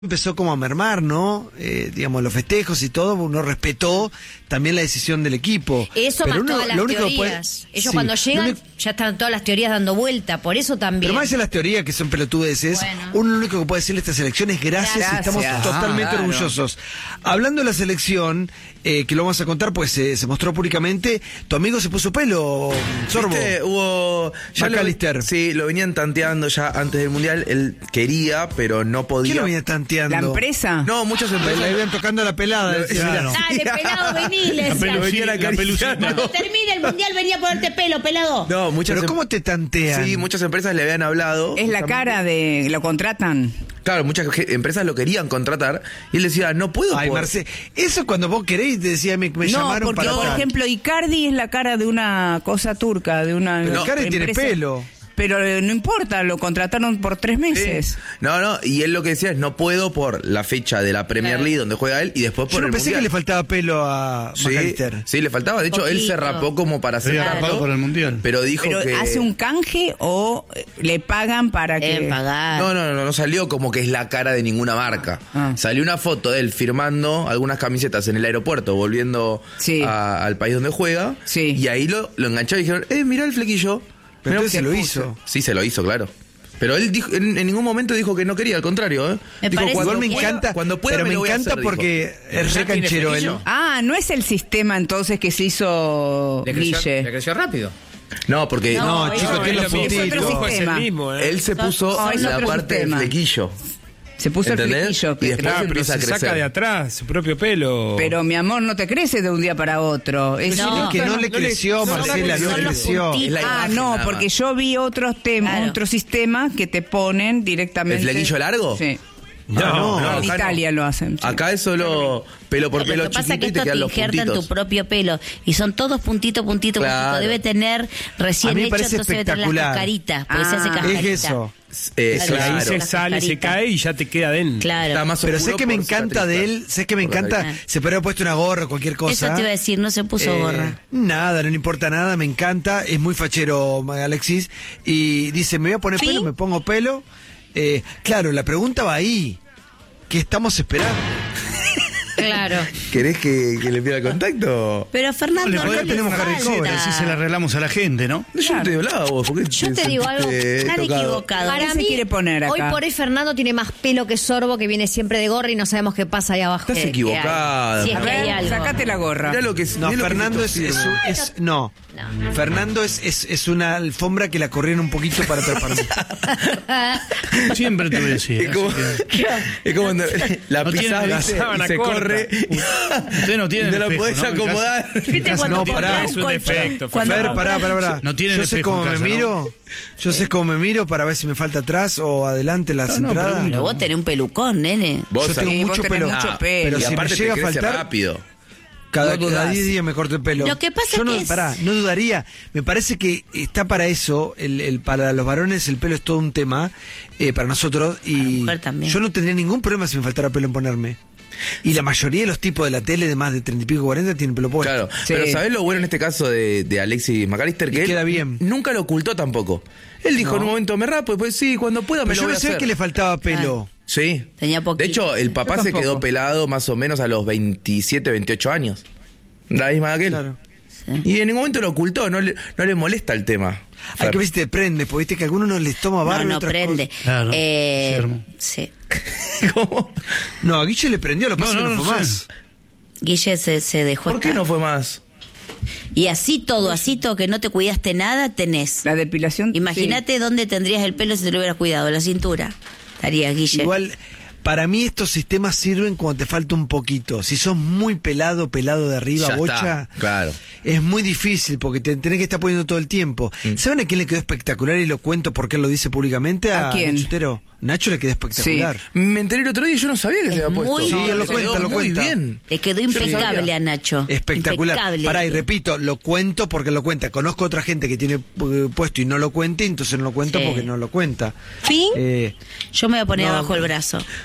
empezó como a mermar, ¿no? Digamos, los festejos y todo, uno respetó también la decisión del equipo. Eso pero más todas las teorías. Ellos cuando llegan ya están todas las teorías dando vuelta, por eso también. Pero más de las teorías que son pelotudeces, uno lo único que puede decirle a esta selección es gracias. Y estamos totalmente orgullosos. Hablando de la selección, que lo vamos a contar, pues se mostró públicamente, tu amigo se puso pelo, Sorbo. Hubo... McAllister. Sí, lo venían tanteando ya antes del Mundial, él quería, pero no podía. ¿Quién lo venía tanteando? ¿La empresa? No, muchas empresas. Le iban tocando la pelada. Dale, pelado, vení, le decía. La pelucita. Cuando termine el mundial venía a ponerte pelo, pelado. No, ¿Pero cómo te tantean? Sí, muchas empresas le habían hablado. Es la cara de... ¿Lo contratan? Claro, muchas empresas lo querían contratar y él decía, no puedo. Ay, Marce, eso cuando vos querés te decía, me llamaron porque, para... por ejemplo, Icardi es la cara de una cosa turca, de una... Pero Icardi tiene pelo. Pero no importa, lo contrataron por 3 meses. Sí. No, y él lo que decía es, no puedo por la fecha de la Premier League donde juega él y después por el Yo pensé Mundial. que le faltaba pelo a McAllister. Sí, le faltaba. De hecho, él se rapó como para hacer rapado por el Mundial. Pero dijo que... ¿hace un canje o le pagan para que...? Pagar. No salió como que es la cara de ninguna marca. Salió una foto de él firmando algunas camisetas en el aeropuerto, volviendo al país donde juega. Sí. Y ahí lo engancharon y dijeron, mirá el flequillo. Pero entonces se lo hizo. Sí, se lo hizo, claro. Pero él dijo, en ningún momento dijo que no quería, al contrario. Dijo, Igual me encanta, cuando pueda, pero me encanta hacer, porque es re canchero él. No es el sistema entonces que se hizo Guille. Le creció rápido. No, porque... No, chicos, tiene los puntitos. Es el mismo, Él se puso es la otro parte del sistema. flequillo. Se puso ¿entendés? el flequillo. Y después Pero empieza a se crecer. saca de atrás su propio pelo. Pero mi amor, no te crece de un día para otro. Es Que no le creció, Marcela, no le creció. Es la imagen, no, nada porque más. yo vi otro sistema que te ponen directamente. ¿El flequillo largo? Sí. No, En acá Italia lo hacen. Sí. Acá es solo pelo por pelo Lo que pasa es que chiquito y te esto te quedan los injerta en tu puntitos. propio pelo. Y son todos puntito. Claro. Debe tener A recién mí me hecho, parece entonces debe tener las espectacular. cascaritas. Porque se hace Ah, cascarita. Es eso. Claro. Ahí se sale, se cae y ya te queda dentro. Claro. Está más Pero oscuro sé que me por encanta de él, sé que me por la encanta, nariz. se podría haber puesto una gorra o cualquier cosa. Eso te iba a decir, no se puso gorra. Nada, no le importa nada, me encanta, es muy fachero Alexis. Y dice, me voy a poner ¿Sí? pelo, me pongo pelo. Claro, la pregunta va ahí. ¿Qué estamos esperando? Claro. ¿Querés que le pida contacto? Pero Fernando, no le tenemos falta. recobre, Así se le arreglamos a la gente, ¿no? Yo no te hablaba vos. ¿Por qué Yo te digo algo, nada equivocado. ¿Qué Para se mí, quiere poner acá? hoy por hoy Fernando tiene más pelo que Sorbo, que viene siempre de gorra y no sabemos qué pasa ahí abajo. Estás equivocada. Sí, es A que hay ver, algo. sacate la gorra. Mirá lo que No, mirá lo que Fernando esto es sirve. no. Fernando es una alfombra que la corrieron un poquito para prepararme. Siempre te voy a decir. Es como, es como cuando la No tiene pisás, la ¿viste? sábana Y se corta. corre. Usted no tiene Y no la espejo, podés ¿no? acomodar. ¿Viste cuando No, te pará. pones Es un un defecto. cuando- Fer, pará. No tienen Yo sé espejo cómo en me casa, ¿no? miro. Yo sé cómo me miro para ver si me falta atrás o adelante las entradas. Pero vos tenés un pelucón, nene. Vos Yo tengo Sí, mucho vos tenés pelo. mucho pelo. Pero y si me aparte llega a te crece faltar, rápido. cada No dudás. 10 días me corto el pelo. Lo que pasa Yo no, que es- no dudaría. Me parece que está para eso. Para los varones el pelo es todo un tema. Para nosotros. Y mujer también. yo no tendría ningún problema si me faltara pelo en ponerme. Y la mayoría de los tipos de la tele de más de 30 y pico, 40 tienen pelo puesto. Claro, Sí. pero ¿sabés lo bueno en este caso de Alexis McAllister? Que Y él queda bien. nunca lo ocultó tampoco. Él dijo en un momento, me rapo, y pues sí, cuando pueda me Pero lo yo voy no a sé hacer. que le faltaba pelo. Sí. Tenía poquito. De hecho, el papá Yo se tampoco. quedó pelado más o menos a los 27, 28 años. La misma de aquel. Claro. Y en ningún momento lo ocultó, no le molesta el tema. Hay que ver si te prende, porque viste que a algunos no les toma barro. No prende. Claro, Sí. ¿Cómo? No, a Guille le prendió, lo que pasa es que no fue más. Guille se dejó ¿Por qué estar. no fue más? Y así todo, que no te cuidaste nada, tenés. La depilación. Imagínate dónde tendrías el pelo si te lo hubieras cuidado, la cintura. Estaría Guille. Igual, para mí estos sistemas sirven cuando te falta un poquito. Si sos muy pelado de arriba, Ya bocha, está, claro. es muy difícil porque te tenés que estar poniendo todo el tiempo. ¿Saben a quién le quedó espectacular y lo cuento porque él lo dice públicamente? ¿A quién? Nacho Utero. Nacho le quedó espectacular. Me enteré el otro día y yo no sabía que se había muy puesto. Sí, él lo Le cuenta, quedó lo muy cuenta. bien. Le quedó impecable a Nacho. Espectacular. Impecable. Pará, y repito, lo cuento porque lo cuenta. Conozco otra gente que tiene puesto y no lo cuenta, y entonces no lo cuento Sí. porque no lo cuenta. ¿Fin? Eh, Yo me voy a poner no, abajo el brazo.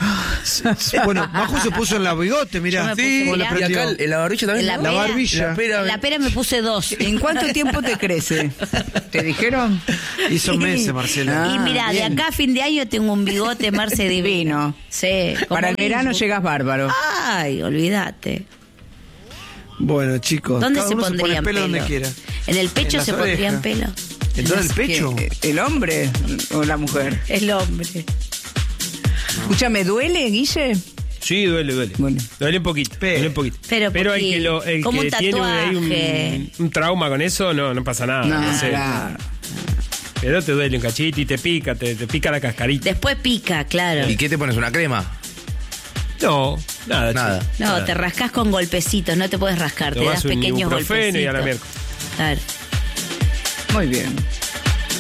Bueno, Maju se puso en la bigote, mirá. Sí, y acá en la barbilla también. En la barbilla. En la pera me puse 2. ¿En cuánto tiempo te crece? ¿Te dijeron? Hizo meses, Marcela. Y mira, de acá a fin de año tengo un bigote, Marce, divino. Sí. Para el verano llegas bárbaro. Ay, olvídate. Bueno, chicos. ¿Dónde cada se uno pondrían pone pelo? donde quiera. ¿En el pecho En se las pondrían orejas. pelo? ¿En todo el pecho? ¿El hombre o la mujer? El hombre. Escúchame, ¿duele, Guille? Sí, duele. Bueno. Duele un poquito. Duele un poquito. Pero el que, como un tiene tatuaje. ahí un trauma con eso, no pasa nada. No sé. Claro. Pero te duele un cachito y te pica la cascarita. Después pica, claro. ¿Y qué te pones? ¿Una crema? No, nada. No, nada. te rascas con golpecitos, no te puedes rascar, te das Tomás un pequeños ibuprofeno golpecitos. y a la miércoles. Claro. Muy bien.